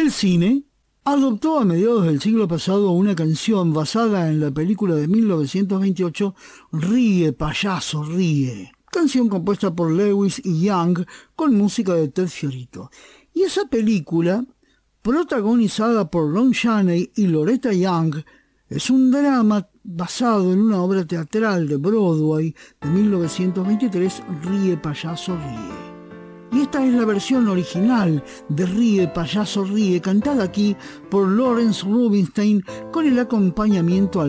El cine adoptó a mediados del siglo pasado una canción basada en la película de 1928 Ríe, payaso, ríe, canción compuesta por Lewis y Young con música de Ted Fiorito. Y esa película, protagonizada por Lon Chaney y Loretta Young, es un drama basado en una obra teatral de Broadway de 1923, Ríe, payaso, ríe. Y esta es la versión original de Ríe, payaso, ríe, cantada aquí por Lawrence Rubinstein con el acompañamiento al